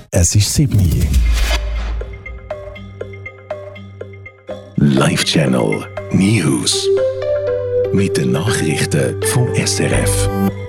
Es ist 7 Uhr. Live Channel News. Mit den Nachrichten vom SRF.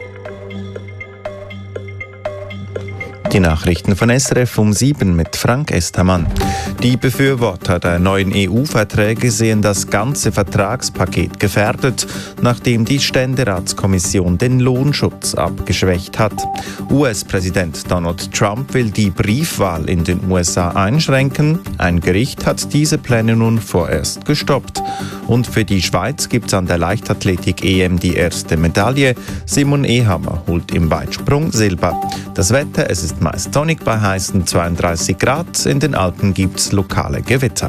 Die Nachrichten von SRF um 7 mit Frank Estermann. Die Befürworter der neuen EU-Verträge sehen das ganze Vertragspaket gefährdet, nachdem die Ständeratskommission den Lohnschutz abgeschwächt hat. US-Präsident Donald Trump will die Briefwahl in den USA einschränken. Ein Gericht hat diese Pläne nun vorerst gestoppt. Und für die Schweiz gibt es an der Leichtathletik-EM die erste Medaille. Simon Ehammer holt im Weitsprung Silber. Das Wetter, es ist meist sonnig bei heißen 32 Grad. In den Alpen gibt es lokale Gewitter.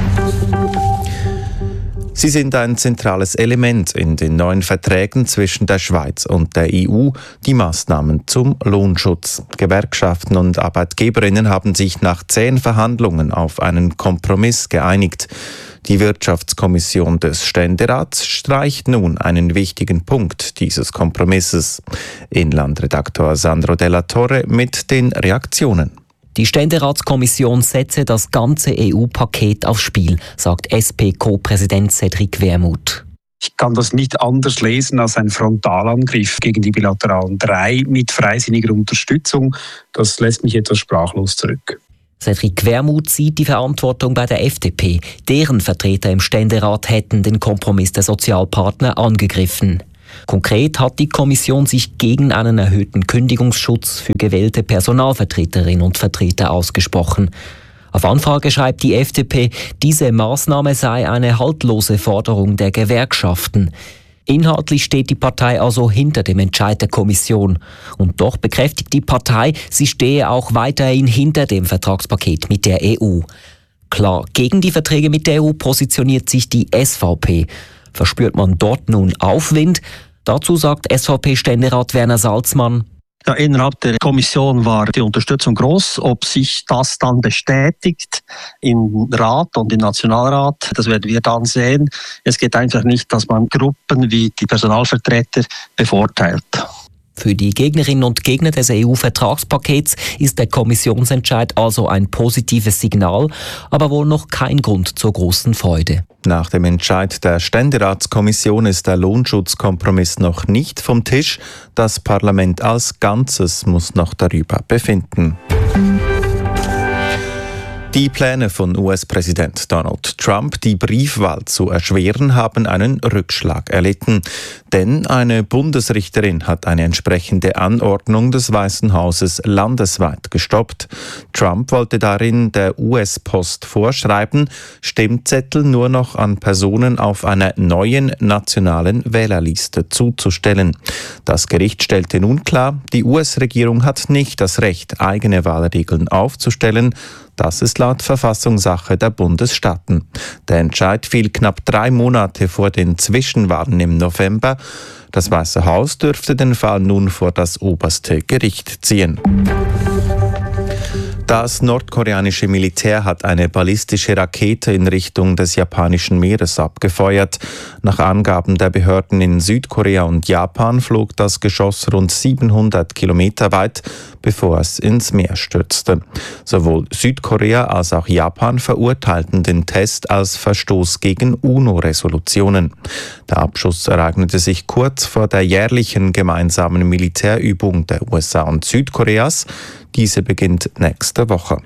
Sie sind ein zentrales Element in den neuen Verträgen zwischen der Schweiz und der EU, die Maßnahmen zum Lohnschutz. Gewerkschaften und Arbeitgeberinnen haben sich nach zähen Verhandlungen auf einen Kompromiss geeinigt. Die Wirtschaftskommission des Ständerats streicht nun einen wichtigen Punkt dieses Kompromisses. Inlandredaktor Sandro Della Torre mit den Reaktionen. Die Ständeratskommission setze das ganze EU-Paket aufs Spiel, sagt SP-Co-Präsident Cedric Wermuth. Ich kann das nicht anders lesen als ein Frontalangriff gegen die bilateralen 3 mit freisinniger Unterstützung. Das lässt mich etwas sprachlos zurück. Cedric Wermuth sieht die Verantwortung bei der FDP. Deren Vertreter im Ständerat hätten den Kompromiss der Sozialpartner angegriffen. Konkret hat die Kommission sich gegen einen erhöhten Kündigungsschutz für gewählte Personalvertreterinnen und Vertreter ausgesprochen. Auf Anfrage schreibt die FDP, diese Maßnahme sei eine haltlose Forderung der Gewerkschaften. Inhaltlich steht die Partei also hinter dem Entscheid der Kommission. Und doch bekräftigt die Partei, sie stehe auch weiterhin hinter dem Vertragspaket mit der EU. Klar, gegen die Verträge mit der EU positioniert sich die SVP. Verspürt man dort nun Aufwind? Dazu sagt SVP-Ständerat Werner Salzmann: Ja, innerhalb der Kommission war die Unterstützung groß. Ob sich das dann bestätigt im Rat und im Nationalrat, das werden wir dann sehen. Es geht einfach nicht, dass man Gruppen wie die Personalvertreter bevorteilt. Für die Gegnerinnen und Gegner des EU-Vertragspakets ist der Kommissionsentscheid also ein positives Signal, aber wohl noch kein Grund zur großen Freude. Nach dem Entscheid der Ständeratskommission ist der Lohnschutzkompromiss noch nicht vom Tisch. Das Parlament als Ganzes muss noch darüber befinden. Die Pläne von US-Präsident Donald Trump, die Briefwahl zu erschweren, haben einen Rückschlag erlitten. Denn eine Bundesrichterin hat eine entsprechende Anordnung des Weißen Hauses landesweit gestoppt. Trump wollte darin der US-Post vorschreiben, Stimmzettel nur noch an Personen auf einer neuen nationalen Wählerliste zuzustellen. Das Gericht stellte nun klar, die US-Regierung hat nicht das Recht, eigene Wahlregeln aufzustellen. Das ist laut Verfassung Sache der Bundesstaaten. Der Entscheid fiel knapp 3 Monate vor den Zwischenwahlen im November. Das Weiße Haus dürfte den Fall nun vor das oberste Gericht ziehen. Das nordkoreanische Militär hat eine ballistische Rakete in Richtung des japanischen Meeres abgefeuert. Nach Angaben der Behörden in Südkorea und Japan flog das Geschoss rund 700 Kilometer weit, bevor es ins Meer stürzte. Sowohl Südkorea als auch Japan verurteilten den Test als Verstoß gegen UNO-Resolutionen. Der Abschuss ereignete sich kurz vor der jährlichen gemeinsamen Militärübung der USA und Südkoreas. Diese beginnt nächste Woche.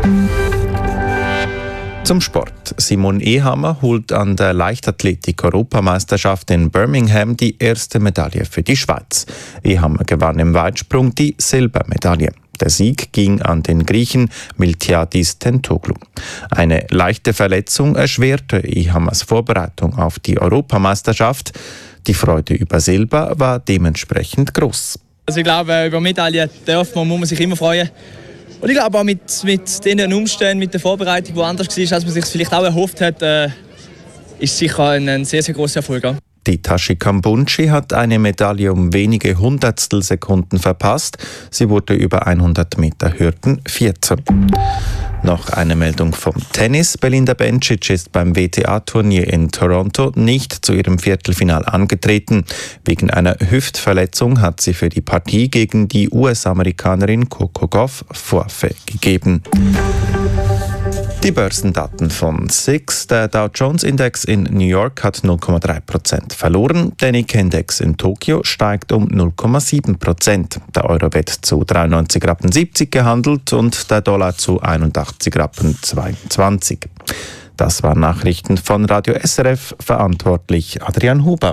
Zum Sport. Simon Ehammer holt an der Leichtathletik-Europameisterschaft in Birmingham die erste Medaille für die Schweiz. Ehammer gewann im Weitsprung die Silbermedaille. Der Sieg ging an den Griechen Miltiadis Tentoglou. Eine leichte Verletzung erschwerte Ehammers Vorbereitung auf die Europameisterschaft. Die Freude über Silber war dementsprechend groß. Also ich glaube, über Medaillen muss man sich immer freuen. Und ich glaube auch mit den Umständen, mit der Vorbereitung, die anders war, als man sich vielleicht auch erhofft hat, ist sicher ein sehr, sehr grosser Erfolg. Die Tashi Kambunchi hat eine Medaille um wenige Hundertstelsekunden verpasst. Sie wurde über 100 Meter Hürden 14. Noch eine Meldung vom Tennis. Belinda Bencic ist beim WTA-Turnier in Toronto nicht zu ihrem Viertelfinal angetreten. Wegen einer Hüftverletzung hat sie für die Partie gegen die US-Amerikanerin Coco Gauff Forfait gegeben. Die Börsendaten von SIX. Der Dow Jones Index in New York hat 0,3% verloren. Der Nikkei-Index in Tokio steigt um 0,7%. Der Euro wird zu 93,70 Rappen gehandelt und der Dollar zu 81,22 Rappen. Das waren Nachrichten von Radio SRF, verantwortlich Adrian Huber.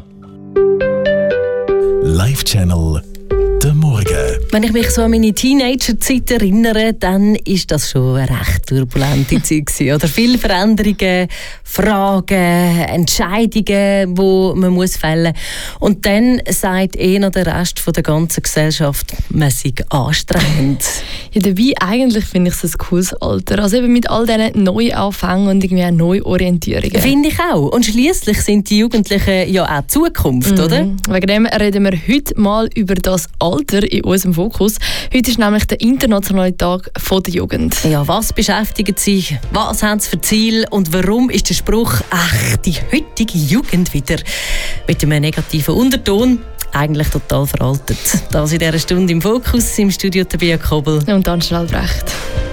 Live-Channel der Morgen. Wenn ich mich so an meine Teenager-Zeit erinnere, dann ist das schon eine recht turbulente Zeit gewesen, oder? Viele Veränderungen, Fragen, Entscheidungen, die man muss fällen muss. Und dann sagt noch der Rest der ganzen Gesellschaft, man sei anstrengend. Ja, dabei eigentlich finde ich es ein cooles Alter. Also eben mit all diesen Neuanfängen und irgendwie auch Neuorientierungen. Finde ich auch. Und schliesslich sind die Jugendlichen ja auch die Zukunft, oder? Wegen dem reden wir heute mal über das Alter in unserem Fokus. Heute ist nämlich der internationale Tag der Jugend. Ja, was beschäftigt sie? Was haben sie für Ziel? Und warum ist der Spruch, ach, die heutige Jugend wieder mit einem negativen Unterton eigentlich total veraltet? Das in dieser Stunde im Fokus, im Studio Tabea Kobel und Angela Albrecht.